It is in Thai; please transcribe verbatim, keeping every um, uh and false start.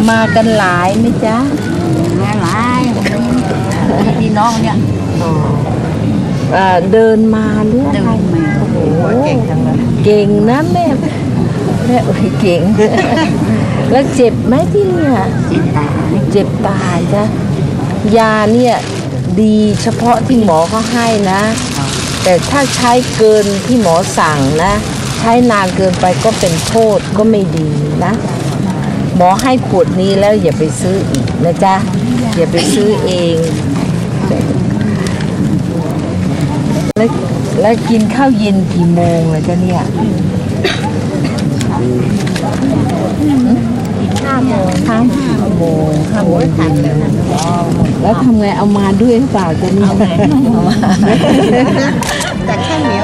มากันหลายไหมจ๊ะมาหลายพี่น้องเนี่ยเดินมาหรืออะไรโอ้โหเก่งจังเลยเก่งนะแม่แม่โอ้ยเก่งแล้วเจ็บไหมที่เนี่ยเจ็บตาเจ็บตาจ้ะยาเนี่ยดีเฉพาะที่หมอเขาให้นะแต่ถ้าใช้เกินที่หมอสั่งนะใช้นานเกินไปก็เป็นโทษก็ไม่ดีนะหมอให้ขวดนี้แล้วอย่าไปซื้ออีกนะจ๊ะอย่าไปซื้อเองแล้วแล้วกินข้าวเย็นกี่โมงเลยจ๊ะเนี่ยห้าโมงห้าโมงห้าโมงทันแล้วทำไงเอามาด้วยหรือเปล่าจ๊ะนี่แต่แค่เหนียว